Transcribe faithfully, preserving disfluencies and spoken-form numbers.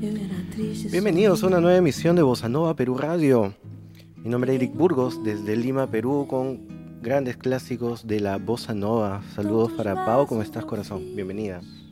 Bienvenidos a una nueva emisión de Bossa Nova Perú Radio. Mi nombre es Eric Burgos, desde Lima, Perú, con grandes clásicos de la Bossa Nova. Saludos para Pau, ¿cómo estás, corazón? Bienvenida.